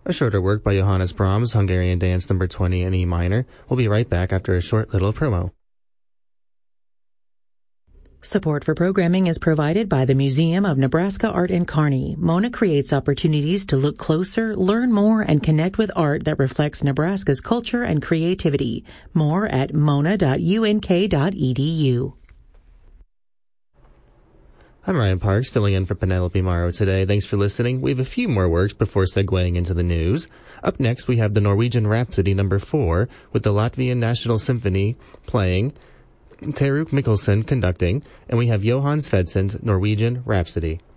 A shorter work by Johannes Brahms, Hungarian Dance Number 20 in E minor. We'll be right back after a short little promo. Support for programming is provided by the Museum of Nebraska Art in Kearney. Mona creates opportunities to look closer, learn more, and connect with art that reflects Nebraska's culture and creativity. More at mona.unk.edu. I'm Ryan Parks, filling in for Penelope Morrow today. Thanks for listening. We have a few more works before segueing into the news. Up next, we have the Norwegian Rhapsody Number 4 with the Latvian National Symphony playing, Teruk Mikkelsen conducting, and we have Johan Svedsen's Norwegian Rhapsody.